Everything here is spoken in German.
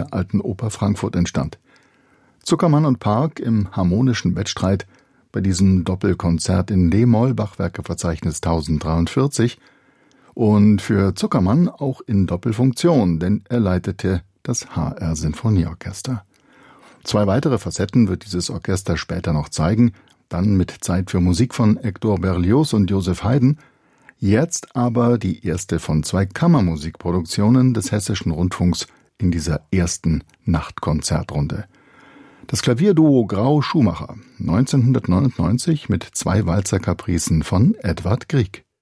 der Alten Oper Frankfurt entstand. Zuckermann und Park im harmonischen Wettstreit bei diesem Doppelkonzert in d-Moll, Bachwerkeverzeichnis 1043, und für Zuckermann auch in Doppelfunktion, denn er leitete das HR Sinfonieorchester. 2 weitere Facetten wird dieses Orchester später noch zeigen, dann mit Zeit für Musik von Hector Berlioz und Joseph Haydn. Jetzt aber die erste von 2 Kammermusikproduktionen des Hessischen Rundfunks in dieser ersten Nachtkonzertrunde. Das Klavierduo Grau-Schumacher, 1999 mit 2 Walzerkapricen von Edvard Grieg.